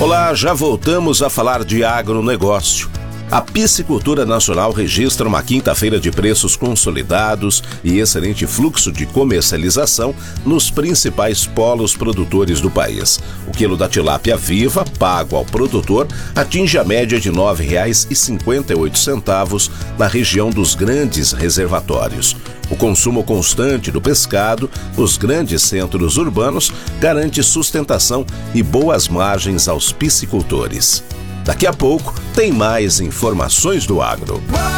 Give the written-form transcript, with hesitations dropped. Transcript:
Olá, já voltamos a falar de agronegócio. A piscicultura nacional registra uma quinta-feira de preços consolidados e excelente fluxo de comercialização nos principais polos produtores do país. O quilo da tilápia viva, pago ao produtor, atinge a média de R$ 9,58 na região dos grandes reservatórios. O consumo constante do pescado nos grandes centros urbanos garante sustentação e boas margens aos piscicultores. Daqui a pouco tem mais informações do agro.